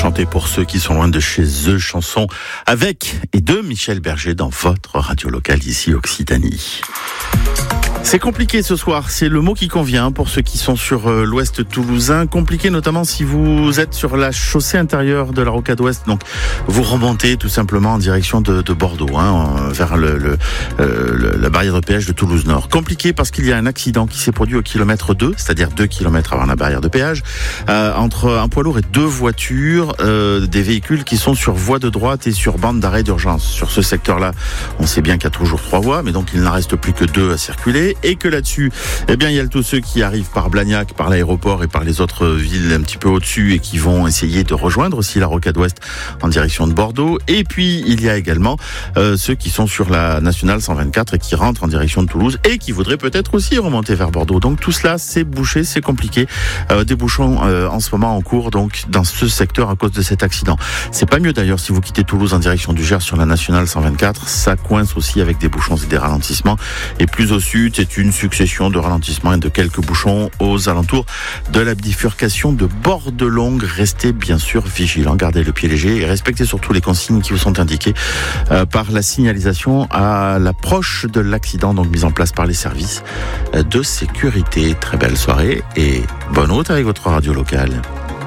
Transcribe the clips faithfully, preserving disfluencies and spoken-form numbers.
Chanter pour ceux qui sont loin de chez eux, chanson avec et de Michel Berger dans votre radio locale ici Occitanie. C'est compliqué ce soir, c'est le mot qui convient pour ceux qui sont sur euh, l'ouest toulousain. Compliqué notamment si vous êtes sur la chaussée intérieure de la Rocade Ouest. Donc vous remontez tout simplement en direction de, de Bordeaux, hein, vers le, le, euh, le, la barrière de péage de Toulouse-Nord. Compliqué parce qu'il y a un accident qui s'est produit au kilomètre deux, c'est-à-dire deux kilomètres avant la barrière de péage, euh, entre un poids lourd et deux voitures, euh, des véhicules qui sont sur voie de droite et sur bande d'arrêt d'urgence. Sur ce secteur-là, on sait bien qu'il y a toujours trois voies, mais donc il n'en reste plus que deux à circuler. Et que là-dessus, eh bien, il y a tous ceux qui arrivent par Blagnac, par l'aéroport et par les autres villes un petit peu au-dessus et qui vont essayer de rejoindre aussi la Rocade Ouest en direction de Bordeaux. Et puis, il y a également euh, ceux qui sont sur la nationale cent vingt-quatre et qui rentrent en direction de Toulouse et qui voudraient peut-être aussi remonter vers Bordeaux. Donc tout cela, c'est bouché, c'est compliqué. Euh, des bouchons euh, en ce moment en cours donc dans ce secteur à cause de cet accident. C'est pas mieux d'ailleurs si vous quittez Toulouse en direction du Gers sur la nationale cent vingt-quatre. Ça coince aussi avec des bouchons et des ralentissements. Et plus au sud, c'est une succession de ralentissements et de quelques bouchons aux alentours de la bifurcation de Bordelongue. Restez bien sûr vigilants, gardez le pied léger et respectez surtout les consignes qui vous sont indiquées euh, par la signalisation à l'approche de l'accident, donc mise en place par les services de sécurité. Très belle soirée et bonne route avec votre radio locale.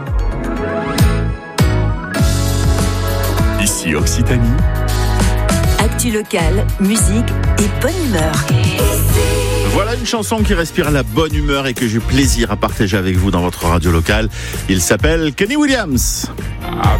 Ici Occitanie. Actu locale, musique et bonne humeur. Voilà une chanson qui respire la bonne humeur et que j'ai plaisir à partager avec vous dans votre radio locale. Il s'appelle Kenny Williams.